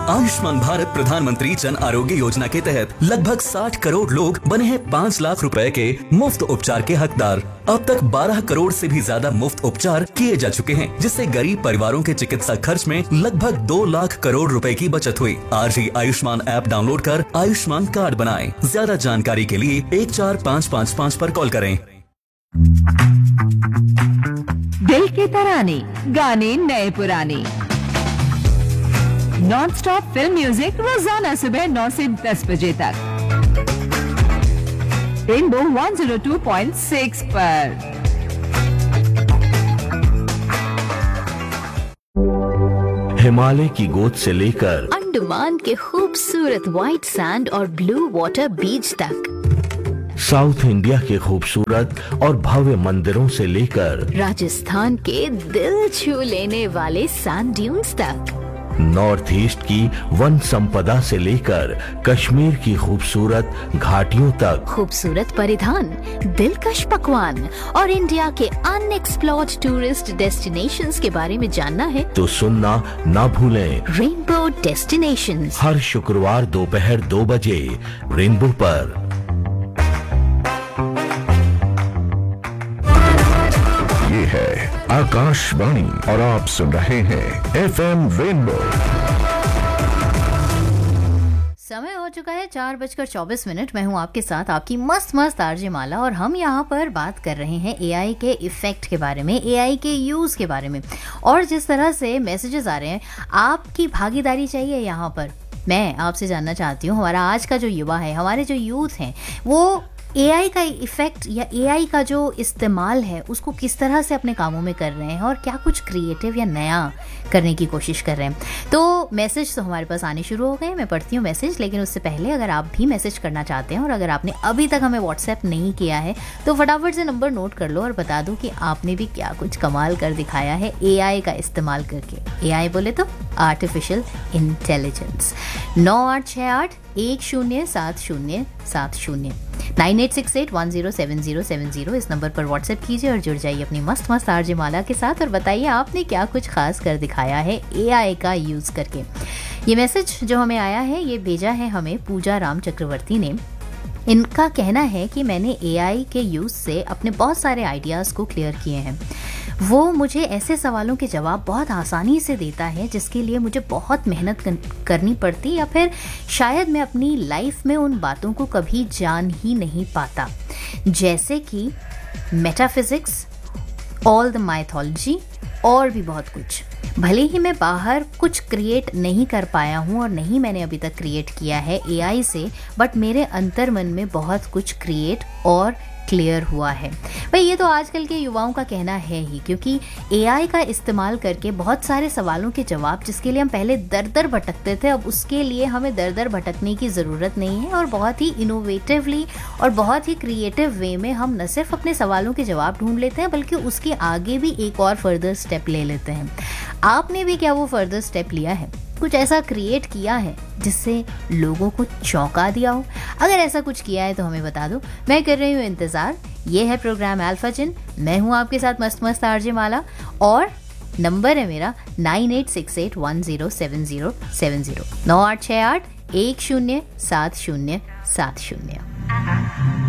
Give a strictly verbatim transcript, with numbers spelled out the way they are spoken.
आयुष्मान भारत प्रधानमंत्री जन आरोग्य योजना के तहत लगभग साठ करोड़ लोग बने हैं पाँच लाख रुपए के मुफ्त उपचार के हकदार। अब तक बारह करोड़ से भी ज्यादा मुफ्त उपचार किए जा चुके हैं, जिससे गरीब परिवारों के चिकित्सा खर्च में लगभग दो लाख करोड़ रुपए की बचत हुई। आज ही आयुष्मान ऐप डाउनलोड कर आयुष्मान कार्ड बनाएं। ज्यादा जानकारी के लिए एक चार पाँच पाँच पाँच पर कॉल करें। दिल के तराने, गाने नए पुराने, नॉन स्टॉप फिल्म म्यूजिक रोजाना सुबह नौ से दस बजे तक रेनबो एक सौ दो पॉइंट छह पर। हिमालय की गोद से लेकर अंडमान के खूबसूरत व्हाइट सैंड और ब्लू वाटर बीच तक, साउथ इंडिया के खूबसूरत और भव्य मंदिरों से लेकर राजस्थान के दिल छू लेने वाले सैंड ड्यून्स तक, नॉर्थ ईस्ट की वन संपदा से लेकर कश्मीर की खूबसूरत घाटियों तक, खूबसूरत परिधान, दिलकश पकवान और इंडिया के अनएक्सप्लोर्ड टूरिस्ट डेस्टिनेशंस के बारे में जानना है तो सुनना ना भूलें। रेनबो डेस्टिनेशंस हर शुक्रवार दोपहर दो बजे रेनबो पर। ये है आकाशवाणी और आप सुन रहे हैं एफ एम रेनबो। समय हो चुका है चार बजकर चौबीस मिनट। मैं हूं आपके साथ आपकी मस्त मस्त आरजे माला और हम यहां पर बात कर रहे हैं एआई के इफेक्ट के बारे में, एआई के यूज के बारे में, और जिस तरह से मैसेजेस आ रहे हैं आपकी भागीदारी चाहिए यहां पर। मैं आपसे जानना चाहती हूं, हमारा आज का जो युवा है, हमारे जो यूथ हैं, वो एआई का इफेक्ट या एआई का जो इस्तेमाल है उसको किस तरह से अपने कामों में कर रहे हैं और क्या कुछ क्रिएटिव या नया करने की कोशिश कर रहे हैं। तो मैसेज तो हमारे पास आने शुरू हो गए, मैं पढ़ती हूँ मैसेज, लेकिन उससे पहले अगर आप भी मैसेज करना चाहते हैं और अगर आपने अभी तक हमें व्हाट्सएप नहीं किया है तो फटाफट से नंबर नोट कर लो और बता दो कि आपने भी क्या कुछ कमाल कर दिखाया है एआई का इस्तेमाल करके। एआई बोले तो आर्टिफिशियल इंटेलिजेंस। नौ आठ छः आठ एक शून्य सात शून्य सात शून्य nine eight six eight one zero seven zero seven zero इस नंबर पर व्हाट्सएप कीजिए और जुड़ जाइए अपनी मस्त मस्त आरजे माला के साथ और बताइए आपने क्या कुछ खास कर दिखाया है एआई का यूज़ करके। ये मैसेज जो हमें आया है ये भेजा है हमें पूजा राम चक्रवर्ती ने। इनका कहना है कि मैंने एआई के यूज़ से अपने बहुत सारे आइडियाज़ को क्लियर किए हैं। वो मुझे ऐसे सवालों के जवाब बहुत आसानी से देता है जिसके लिए मुझे बहुत मेहनत करनी पड़ती या फिर शायद मैं अपनी लाइफ में उन बातों को कभी जान ही नहीं पाता, जैसे कि मेटाफिजिक्स, ऑल द माइथोलॉजी और भी बहुत कुछ। भले ही मैं बाहर कुछ क्रिएट नहीं कर पाया हूँ और नहीं मैंने अभी तक क्रिएट किया है एआई से, बट मेरे अंतर्मन में बहुत कुछ क्रिएट और क्लियर हुआ है। भाई ये तो आजकल के युवाओं का कहना है ही, क्योंकि एआई का इस्तेमाल करके बहुत सारे सवालों के जवाब जिसके लिए हम पहले दर दर भटकते थे, अब उसके लिए हमें दर दर भटकने की ज़रूरत नहीं है और बहुत ही इनोवेटिवली और बहुत ही क्रिएटिव वे में हम न सिर्फ अपने सवालों के जवाब ढूंढ लेते हैं बल्कि उसके आगे भी एक और फर्दर स्टेप ले लेते हैं। आपने भी क्या वो फर्दर स्टेप लिया है, कुछ ऐसा क्रिएट किया है जिससे लोगों को चौंका दिया हो? अगर ऐसा कुछ किया है तो हमें बता दो। मैं कर रही हूँ इंतज़ार। ये है प्रोग्राम अल्फा चिन, मैं हूँ आपके साथ मस्त मस्त आरजे माला और नंबर है मेरा nine eight six eight one zero seven zero seven zero नौ आठ छः आठ एक शून्य सात शून्य सात शून्य।